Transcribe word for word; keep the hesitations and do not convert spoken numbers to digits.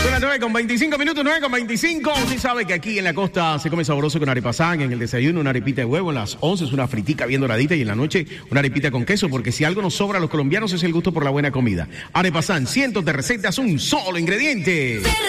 Son las nueve con veinticinco minutos, nueve con veinticinco. Usted sabe que aquí en la costa se come sabroso con arepasán. En el desayuno una arepita de huevo, en las once es una fritica bien doradita y en la noche una arepita con queso, porque si algo nos sobra a los colombianos es el gusto por la buena comida. Arepasán, cientos de recetas, un solo ingrediente.